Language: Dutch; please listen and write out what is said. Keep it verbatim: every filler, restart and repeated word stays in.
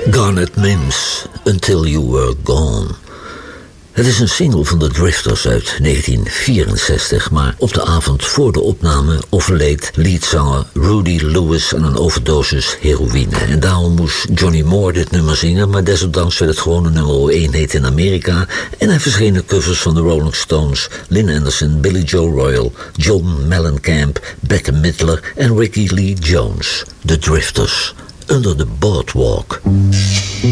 Garnet Mims, Until You Were Gone. Het is een single van de Drifters uit negentien vierenzestig, maar op de avond voor de opname overleed leadzanger Rudy Lewis aan een overdosis heroïne. En daarom moest Johnny Moore dit nummer zingen, maar desondanks werd het gewoon een nummer één hit in Amerika. En hij verscheen in covers van de Rolling Stones, Lynn Anderson, Billy Joe Royal, John Mellencamp, Bette Midler en Ricky Lee Jones. The Drifters, Under the Boardwalk.